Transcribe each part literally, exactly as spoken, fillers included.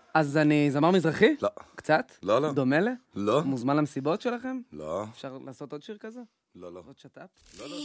אז אני זמר מזרחי? לא. קצת? לא, לא. דומה ל? לא. מוזמן למסיבות שלכם? לא. אפשר לעשות עוד שיר כזה? לא, לא. עוד שטאפ? לא, לא.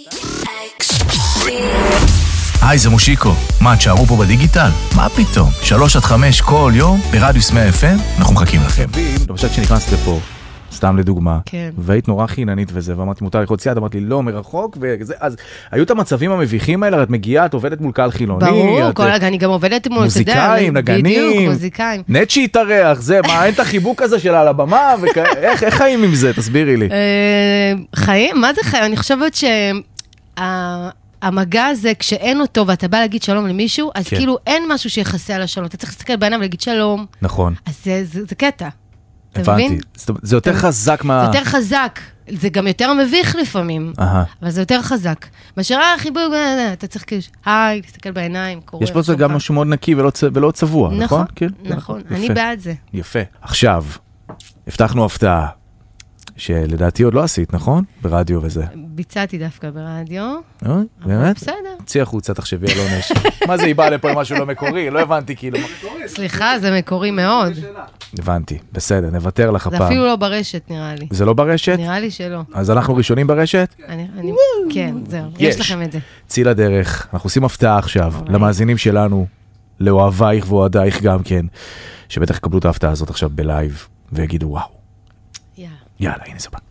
היי, זה מושיקו. מה, תשארו פה בדיגיטל? מה פתאום? שלוש עד חמש כל יום ברדיוס מאה אף אם, אנחנו מחכים לכם. למשל כשנכנסת לפה, סתם לדוגמה, כן. והיית נורא חיננית וזה, ואמרתי, מותר ללחוץ יד, אמרתי לי, לא, מרחוק, וזה, אז היו את המצבים המביכים האלה, את מגיעה, את עובדת מול קהל חילוני. ברור, את, כל, אני גם עובדת מול, מוזיקאים, נגנים. בדיוק, מוזיקאים. נט שהתארח, זה, מה, אין את החיבוק הזה שלה על הבמה, איך, איך חיים עם זה? תסבירי לי. חיים? מה זה חיים? אני חושבת שהמגע הזה, כשאין אותו, ואתה בא להגיד שלום למישהו, אז כאילו אין משהו שיחסה על השלום. אתה צריך להסתכל בעיניים ולהגיד שלום. נכון. אז זה, זה, זה קטע. הבנתי. זה יותר חזק מה... זה יותר חזק. זה גם יותר מביך לפעמים. אבל זה יותר חזק. מאשר החיבוק, אתה צריך כאילו, היי, תסתכל בעיניים, קורא. יש פה זה גם משהו מאוד נקי ולא צבוע, נכון? נכון, אני בעד זה. יפה. עכשיו, הבטחנו הפתעה, שלדעתי עוד לא עשית, נכון? ברדיו וזה. ביצעתי דווקא ברדיו. באמת? בסדר. צי החוצה, תחשבי על עונש. מה זה, היא באה לפה עם משהו לא מקורי? לא הבנתי כאילו. סליחה, זה מקורי מאוד. הבנתי, בסדר, נוותר לך הפעם. זה אפילו לא ברשת, נראה לי. זה לא ברשת? נראה לי שלא. אז אנחנו ראשונים ברשת? כן, זהו. יש לכם את זה. צי לדרך, אנחנו עושים הפתעה עכשיו, למאזינים שלנו, לאוהבייך ואוהדייך גם כן, שבטח יקבלו את ההפתעה הזאת עכשיו בלייב, ויגידו וואו. יאללה, הנה זה בא.